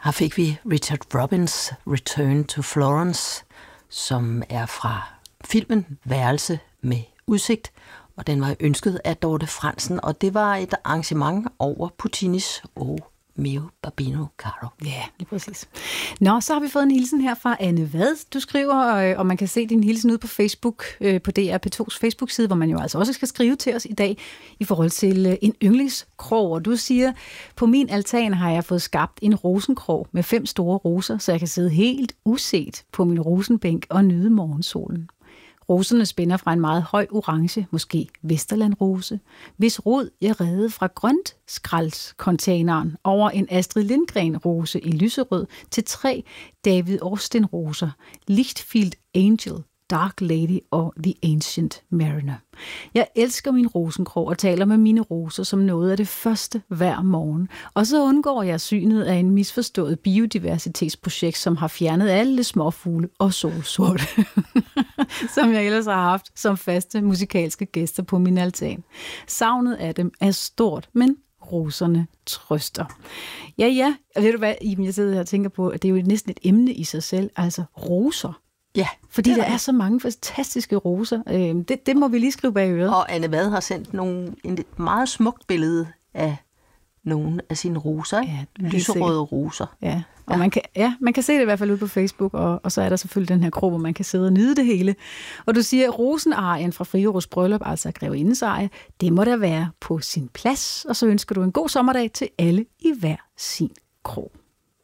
Her fik vi Richard Robbins' Return to Florence, som er fra filmen Værelse med udsigt, og den var ønsket af Dorte Fransen, og det var et arrangement over Puccinis og Mio Babino Caro. Ja, lige præcis. Nå, så har vi fået en hilsen her fra Anne Vad. Du skriver, og man kan se din hilsen ud på Facebook, på DR P2's Facebook-side, hvor man jo altså også skal skrive til os i dag i forhold til en yndlingskrog. Og du siger, på min altan har jeg fået skabt en rosenkrog med 5 store roser, så jeg kan sidde helt uset på min rosenbænk og nyde morgensolen. Roserne spænder fra en meget høj orange, måske Vesterlandrose, hvis rod jeg redde fra grøntskraldscontaineren over en Astrid Lindgren-rose i lyserød til 3 David Austin-roser, Lichtfield Angel, Dark Lady og The Ancient Mariner. Jeg elsker min rosenkrog og taler med mine roser som noget af det første hver morgen. Og så undgår jeg synet af en misforstået biodiversitetsprojekt, som har fjernet alle småfugle og solsorte, som jeg ellers har haft som faste musikalske gæster på min altan. Savnet af dem er stort, men roserne trøster. Ja, og ved du hvad, Iben, jeg sidder her og tænker på, at det er jo næsten et emne i sig selv, altså roser. Ja. Fordi der er så mange fantastiske roser. Det må vi lige skrive bag øret. Og Anne Vad har sendt et meget smukt billede af nogle af sine roser. Ja, lyserøde roser. Ja. Og man kan se det i hvert fald ud på Facebook, og så er der selvfølgelig den her krog, hvor man kan sidde og nyde det hele. Og du siger, at rosenarien fra Friorus bryllup, altså Grevindens arie, det må der være på sin plads. Og så ønsker du en god sommerdag til alle i hver sin krog.